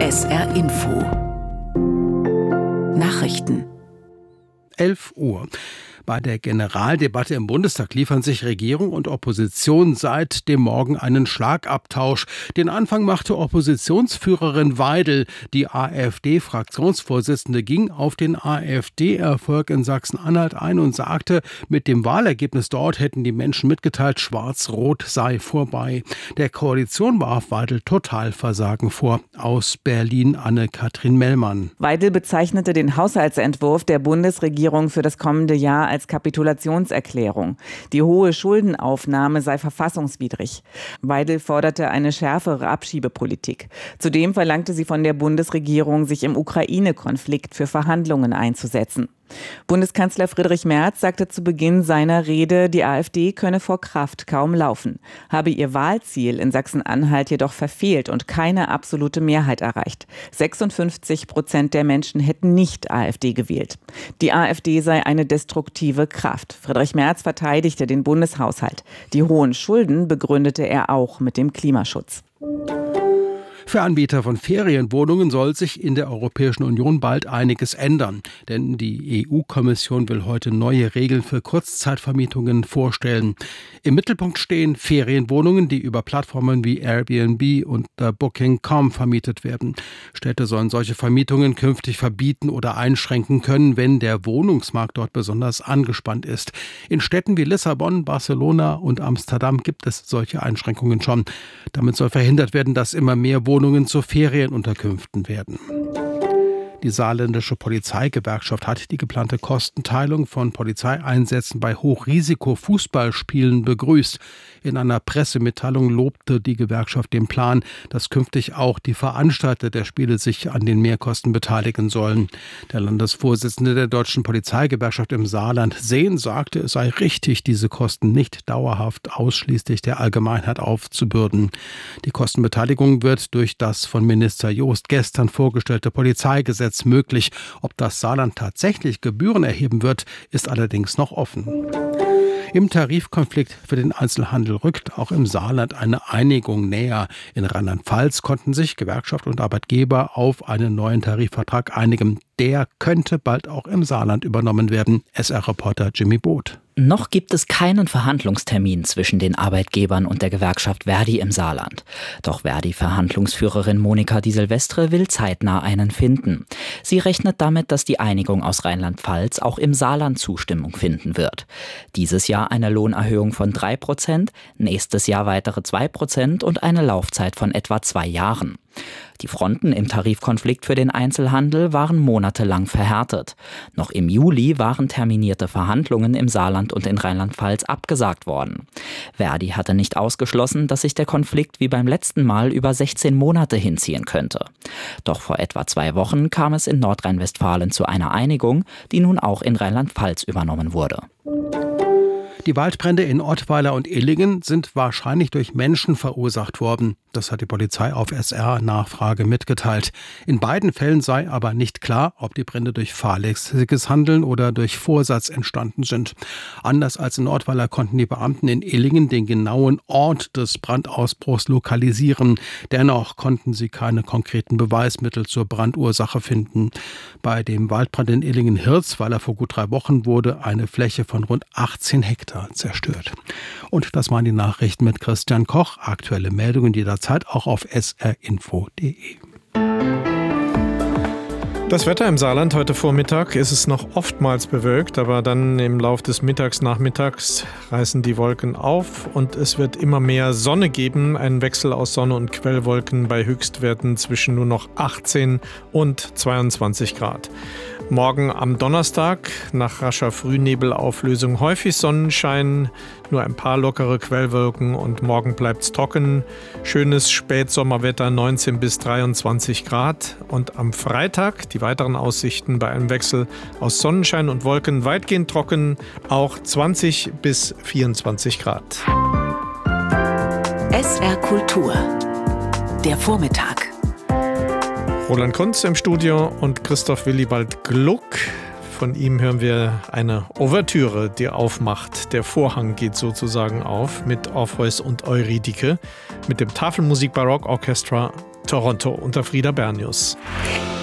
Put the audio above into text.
SR Info Nachrichten 11 Uhr. Bei der Generaldebatte im Bundestag liefern sich Regierung und Opposition seit dem Morgen einen Schlagabtausch. Den Anfang machte Oppositionsführerin Weidel. Die AfD-Fraktionsvorsitzende ging auf den AfD-Erfolg in Sachsen-Anhalt ein und sagte, mit dem Wahlergebnis dort hätten die Menschen mitgeteilt, Schwarz-Rot sei vorbei. Der Koalition warf Weidel Totalversagen vor. Aus Berlin Anne-Kathrin Mellmann. Weidel bezeichnete den Haushaltsentwurf der Bundesregierung für das kommende Jahr als Kapitulationserklärung. Die hohe Schuldenaufnahme sei verfassungswidrig. Weidel forderte eine schärfere Abschiebepolitik. Zudem verlangte sie von der Bundesregierung, sich im Ukraine-Konflikt für Verhandlungen einzusetzen. Bundeskanzler Friedrich Merz sagte zu Beginn seiner Rede, die AfD könne vor Kraft kaum laufen, habe ihr Wahlziel in Sachsen-Anhalt jedoch verfehlt und keine absolute Mehrheit erreicht. 56% der Menschen hätten nicht AfD gewählt. Die AfD sei eine destruktive Kraft. Friedrich Merz verteidigte den Bundeshaushalt. Die hohen Schulden begründete er auch mit dem Klimaschutz. Für Anbieter von Ferienwohnungen soll sich in der Europäischen Union bald einiges ändern. Denn die EU-Kommission will heute neue Regeln für Kurzzeitvermietungen vorstellen. Im Mittelpunkt stehen Ferienwohnungen, die über Plattformen wie Airbnb und Booking.com vermietet werden. Städte sollen solche Vermietungen künftig verbieten oder einschränken können, wenn der Wohnungsmarkt dort besonders angespannt ist. In Städten wie Lissabon, Barcelona und Amsterdam gibt es solche Einschränkungen schon. Damit soll verhindert werden, dass immer mehr Wohnungen zu Ferienunterkünften werden. Die saarländische Polizeigewerkschaft hat die geplante Kostenteilung von Polizeieinsätzen bei Hochrisiko-Fußballspielen begrüßt. In einer Pressemitteilung lobte die Gewerkschaft den Plan, dass künftig auch die Veranstalter der Spiele sich an den Mehrkosten beteiligen sollen. Der Landesvorsitzende der Deutschen Polizeigewerkschaft im Saarland, Sehn, sagte, es sei richtig, diese Kosten nicht dauerhaft ausschließlich der Allgemeinheit aufzubürden. Die Kostenbeteiligung wird durch das von Minister Joost gestern vorgestellte Polizeigesetz möglich. Ob das Saarland tatsächlich Gebühren erheben wird, ist allerdings noch offen. Im Tarifkonflikt für den Einzelhandel rückt auch im Saarland eine Einigung näher. In Rheinland-Pfalz konnten sich Gewerkschaft und Arbeitgeber auf einen neuen Tarifvertrag einigen. Der könnte bald auch im Saarland übernommen werden. SR-Reporter Jimmy Both. Noch gibt es keinen Verhandlungstermin zwischen den Arbeitgebern und der Gewerkschaft Verdi im Saarland. Doch Verdi-Verhandlungsführerin Monika Di Silvestre will zeitnah einen finden. Sie rechnet damit, dass die Einigung aus Rheinland-Pfalz auch im Saarland Zustimmung finden wird. Dieses Jahr eine Lohnerhöhung von 3%, nächstes Jahr weitere 2% und eine Laufzeit von etwa 2 Jahren. Die Fronten im Tarifkonflikt für den Einzelhandel waren monatelang verhärtet. Noch im Juli waren terminierte Verhandlungen im Saarland und in Rheinland-Pfalz abgesagt worden. Verdi hatte nicht ausgeschlossen, dass sich der Konflikt wie beim letzten Mal über 16 Monate hinziehen könnte. Doch vor etwa 2 Wochen kam es in Nordrhein-Westfalen zu einer Einigung, die nun auch in Rheinland-Pfalz übernommen wurde. Die Waldbrände in Ottweiler und Illingen sind wahrscheinlich durch Menschen verursacht worden. Das hat die Polizei auf SR-Nachfrage mitgeteilt. In beiden Fällen sei aber nicht klar, ob die Brände durch fahrlässiges Handeln oder durch Vorsatz entstanden sind. Anders als in Ottweiler konnten die Beamten in Illingen den genauen Ort des Brandausbruchs lokalisieren. Dennoch konnten sie keine konkreten Beweismittel zur Brandursache finden. Bei dem Waldbrand in Illingen-Hirzweiler vor gut 3 Wochen wurde eine Fläche von rund 18 Hektar zerstört. Und das waren die Nachrichten mit Christian Koch. Aktuelle Meldungen jederzeit auch auf srinfo.de. Das Wetter im Saarland heute Vormittag ist es noch oftmals bewölkt, aber dann im Laufe des Nachmittags reißen die Wolken auf und es wird immer mehr Sonne geben. Ein Wechsel aus Sonne und Quellwolken bei Höchstwerten zwischen nur noch 18 und 22 Grad. Morgen am Donnerstag nach rascher Frühnebelauflösung häufig Sonnenschein, nur ein paar lockere Quellwolken und morgen bleibt's trocken. Schönes Spätsommerwetter, 19 bis 23 Grad. Und am Freitag die weiteren Aussichten bei einem Wechsel aus Sonnenschein und Wolken weitgehend trocken, auch 20 bis 24 Grad. SR Kultur, der Vormittag. Roland Kunz im Studio und Christoph Willibald Gluck. Von ihm hören wir eine Ouvertüre, die aufmacht. Der Vorhang geht sozusagen auf mit Orpheus und Eurydike, mit dem Tafelmusik Barock Orchestra Toronto unter Frieda Bernius.